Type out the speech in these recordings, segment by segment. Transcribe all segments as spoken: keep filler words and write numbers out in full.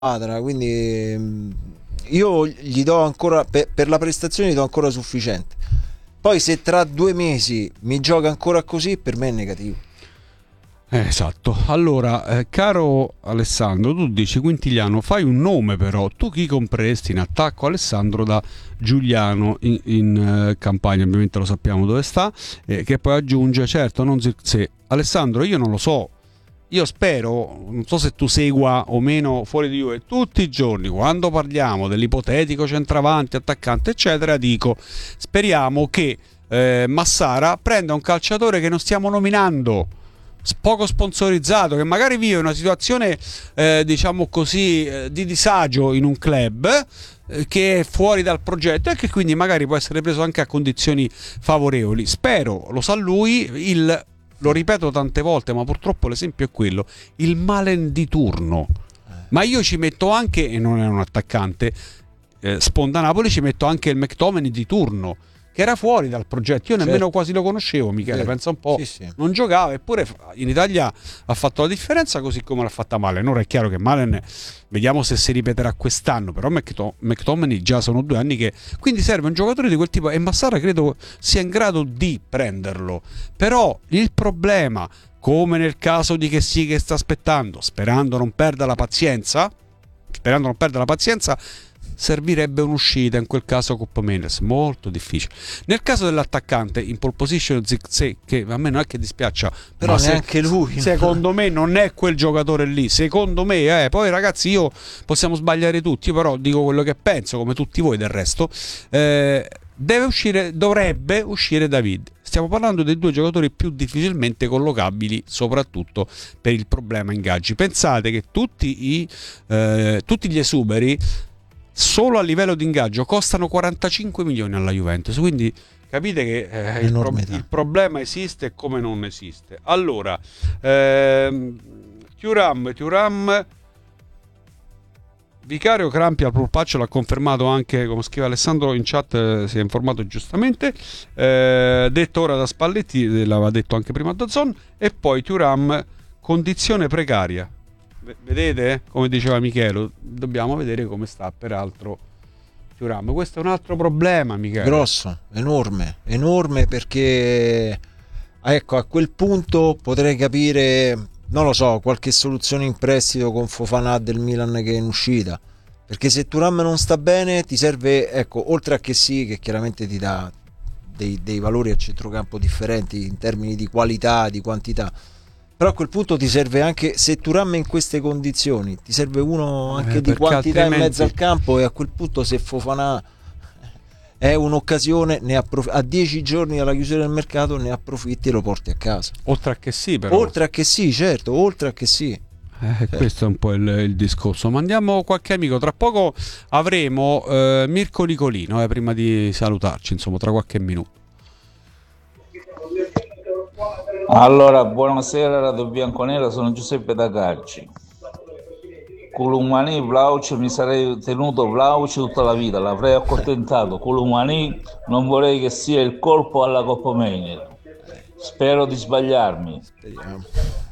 squadra, quindi mh, io gli do ancora per, per la prestazione gli do ancora sufficiente. Poi se tra due mesi mi gioca ancora così, per me è negativo. Eh, esatto. Allora, eh, caro Alessandro, tu dici Quintiliano, fai un nome però. Tu chi compreresti in attacco? Alessandro da Giuliano in, in eh, Campania, ovviamente lo sappiamo dove sta, eh, che poi aggiunge, certo, non se. Alessandro, io non lo so. Io spero, non so se tu segua o meno Fuori di Juve, tutti i giorni quando parliamo dell'ipotetico centravanti, attaccante, eccetera, dico speriamo che eh, Massara prenda un calciatore che non stiamo nominando, poco sponsorizzato, che magari vive una situazione eh, diciamo così eh, di disagio in un club eh, che è fuori dal progetto e che quindi magari può essere preso anche a condizioni favorevoli. Spero, lo sa lui, il lo ripeto tante volte, ma purtroppo l'esempio è quello, il Malen di turno. Ma io ci metto anche, e non è un attaccante, eh, sponda Napoli, ci metto anche il McTominay di turno, che era fuori dal progetto. Io nemmeno certo. quasi lo conoscevo, Michele, certo. pensa un po', sì, sì. non giocava, eppure in Italia ha fatto la differenza così come l'ha fatta Malen. Ora è chiaro che Malen, vediamo se si ripeterà quest'anno, però McTo- McTominay già sono due anni che... Quindi serve un giocatore di quel tipo, e Massara credo sia in grado di prenderlo. Però il problema, come nel caso di Che sì che sta aspettando, sperando non perda la pazienza, sperando non perda la pazienza, servirebbe un'uscita, in quel caso Coppa Mendes, molto difficile. Nel caso dell'attaccante in pole position Zirkzee, che a me non è che dispiaccia, però ma neanche se, lui secondo me non è quel giocatore lì, secondo me, eh. Poi ragazzi, io possiamo sbagliare tutti, però dico quello che penso, come tutti voi del resto. eh, deve uscire, dovrebbe uscire David. Stiamo parlando dei due giocatori più difficilmente collocabili, soprattutto per il problema ingaggi. Pensate che tutti i eh, tutti gli esuberi solo a livello di ingaggio costano quarantacinque milioni alla Juventus, quindi capite che eh, il, pro- il problema esiste e come non esiste. Allora, ehm, Thuram, Thuram Vicario Crampi al polpaccio l'ha confermato anche, come scrive Alessandro in chat, eh, si è informato giustamente, eh, detto ora da Spalletti, l'aveva detto anche prima da Zon. E poi Thuram, condizione precaria. Vedete, come diceva Michele, dobbiamo vedere come sta peraltro Thuram. Questo è un altro problema, Michele, grosso, enorme, enorme, perché ecco, a quel punto potrei capire, non lo so, qualche soluzione in prestito con Fofana del Milan che è in uscita, perché se Thuram non sta bene ti serve, ecco, oltre a che sì, che chiaramente ti dà dei, dei valori a centrocampo differenti in termini di qualità, di quantità, però a quel punto ti serve anche, se Thuram è in queste condizioni, ti serve uno anche eh, di quantità altrimenti... in mezzo al campo, e a quel punto se Fofana è un'occasione, ne approf- a dieci giorni dalla chiusura del mercato ne approfitti e lo porti a casa. Oltre a che sì, però. Oltre a che sì, certo, oltre a che sì. Eh, certo. Questo è un po' il, il discorso. Mandiamo qualche amico. Tra poco avremo eh, Mirko Nicolino, eh, prima di salutarci, insomma, tra qualche minuto. Allora, buonasera Radio Bianconera, sono Giuseppe da Carci. Columani, Vlauc, mi sarei tenuto Vlauc tutta la vita, l'avrei accontentato. Columani, non vorrei che sia il colpo alla Coppa Mania. Spero di sbagliarmi. Speriamo.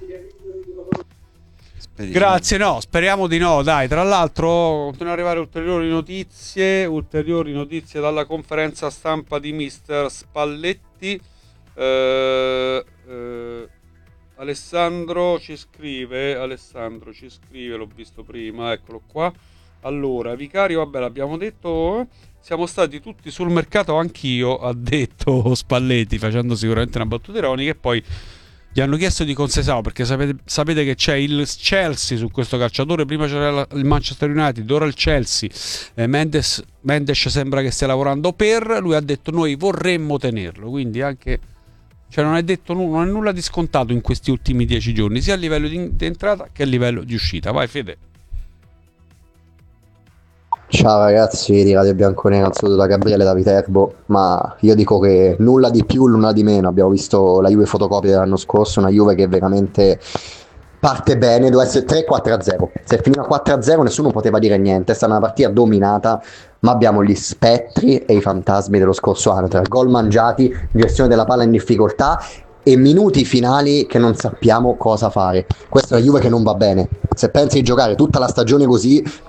Speriamo. Grazie, no, speriamo di no, dai. Tra l'altro continuano ad arrivare ulteriori notizie, ulteriori notizie dalla conferenza stampa di mister Spalletti. Eh, eh, Alessandro ci scrive Alessandro ci scrive l'ho visto prima, eccolo qua. Allora, Vicario, vabbè, l'abbiamo detto, siamo stati tutti sul mercato, anch'io, ha detto Spalletti, facendo sicuramente una battuta ironica. E poi gli hanno chiesto di Conceição, perché sapete, sapete che c'è il Chelsea su questo calciatore, prima c'era il Manchester United, ora il Chelsea. eh, Mendes, Mendes sembra che stia lavorando per lui, ha detto noi vorremmo tenerlo, quindi anche, cioè non è detto, non è nulla di scontato in questi ultimi dieci giorni, sia a livello di, di entrata che a livello di uscita. Vai Fede. Ciao ragazzi di Radio Bianconera, un saluto da Gabriele da Viterbo, ma io dico che nulla di più, nulla di meno. Abbiamo visto la Juve fotocopia dell'anno scorso, una Juve che veramente parte bene, doveva essere tre quattro a zero. Se finiva quattro a zero nessuno poteva dire niente, è stata una partita dominata, ma abbiamo gli spettri e i fantasmi dello scorso anno, tra gol mangiati, gestione della palla in difficoltà e minuti finali che non sappiamo cosa fare. Questa è la Juve che non va bene. Se pensi di giocare tutta la stagione così,